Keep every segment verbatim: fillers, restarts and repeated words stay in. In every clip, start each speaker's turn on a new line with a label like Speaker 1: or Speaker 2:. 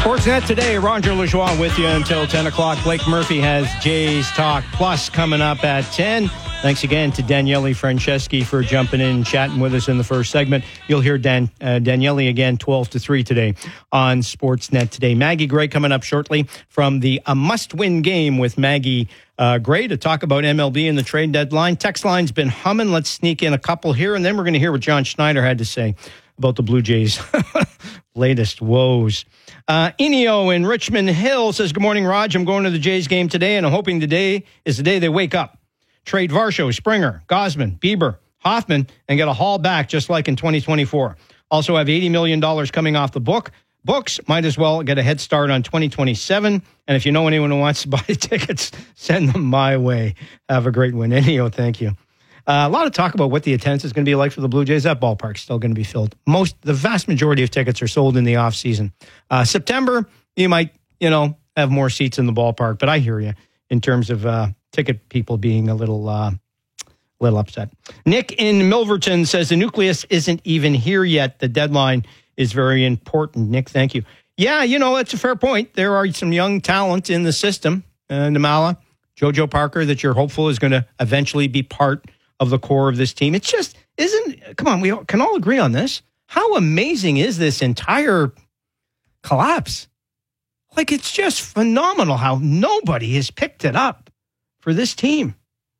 Speaker 1: Sportsnet today, Roger Lajoie with you until ten o'clock. Blake Murphy has Jays Talk Plus coming up at ten. Thanks again to Daniele Franceschi for jumping in and chatting with us in the first segment. You'll hear Dan, uh, Daniele again twelve to three today on Sportsnet today. Maggie Gray coming up shortly from the A Must-Win Game with Maggie uh, Gray to talk about M L B and the trade deadline. Text line's been humming. Let's sneak in a couple here, and then we're going to hear what John Schneider had to say about the Blue Jays' latest woes. Uh, Inio in Richmond Hill says, good morning, Raj. I'm going to the Jays game today, and I'm hoping today is the day they wake up. Trade Varsho, Springer, Gosman, Bieber, Hoffman, and get a haul back just like in twenty twenty-four. Also have eighty million dollars coming off the book. Books might as well get a head start on twenty twenty-seven. And if you know anyone who wants to buy tickets, send them my way. Have a great one. Inio, thank you. Uh, a lot of talk about what the attendance is going to be like for the Blue Jays. That ballpark's still going to be filled. Most, the vast majority of tickets are sold in the off season. Uh, September, you might, you know, have more seats in the ballpark, but I hear you in terms of uh, ticket people being a little, uh, little upset. Nick in Milverton says the nucleus isn't even here yet. The deadline is very important. Nick, thank you. Yeah, you know, that's a fair point. There are some young talent in the system. Uh, Namala, Jojo Parker, that you're hopeful is going to eventually be part of the core of this team. It's just, isn't, come on, we can all agree on this. How amazing is this entire collapse? Like, it's just phenomenal how nobody has picked it up for this team.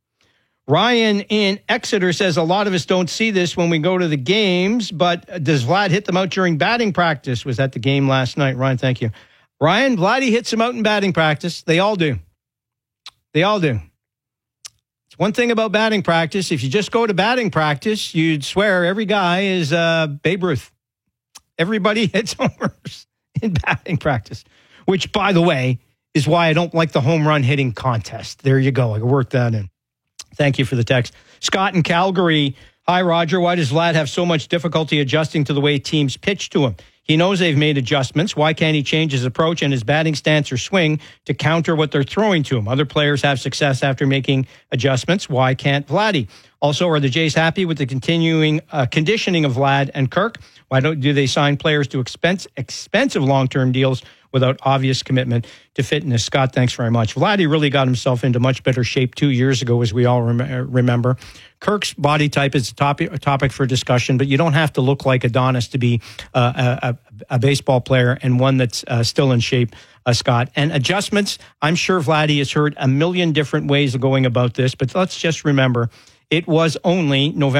Speaker 1: Ryan in Exeter says a lot of us don't see this when we go to the games, but does Vlad hit them out during batting practice? Was that the game last night? Ryan, thank you. Ryan, Vladdy hits them out in batting practice. They all do. They all do. One thing about batting practice, if you just go to batting practice, you'd swear every guy is uh, Babe Ruth. Everybody hits homers in batting practice, which, by the way, is why I don't like the home run hitting contest. There you go. I worked that in. Thank you for the text. Scott in Calgary. Hi, Roger. Why does Vlad have so much difficulty adjusting to the way teams pitch to him? He knows they've made adjustments. Why can't he change his approach and his batting stance or swing to counter what they're throwing to him? Other players have success after making adjustments. Why can't Vladdy? Also, are the Jays happy with the continuing uh, conditioning of Vlad and Kirk? Why don't do they sign players to expense, expensive long-term deals without obvious commitment to fitness? Scott, thanks very much. Vladdy really got himself into much better shape two years ago, as we all rem- remember. Kirk's body type is a topic, a topic for discussion, but you don't have to look like Adonis to be uh, a, a, a baseball player and one that's uh, still in shape, uh, Scott. And adjustments, I'm sure Vladdy has heard a million different ways of going about this, but let's just remember, it was only November